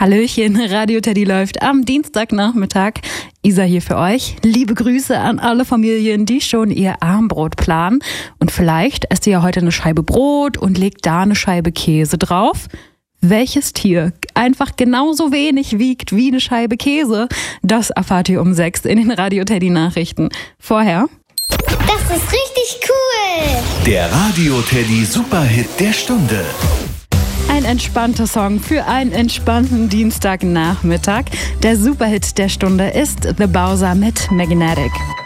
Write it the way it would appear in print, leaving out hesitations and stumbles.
Hallöchen, Radio Teddy läuft am Dienstagnachmittag. Isa hier für euch. Liebe Grüße an alle Familien, die schon ihr Armbrot planen. Und vielleicht esst ihr ja heute eine Scheibe Brot und legt da eine Scheibe Käse drauf. Welches Tier einfach genauso wenig wiegt wie eine Scheibe Käse? Das erfahrt ihr um 6 in den Radio Teddy Nachrichten. Vorher: Das ist richtig cool! Der Radio Teddy Superhit der Stunde. Ein entspannter Song für einen entspannten Dienstagnachmittag. Der Superhit der Stunde ist The Bowser mit Magnetic.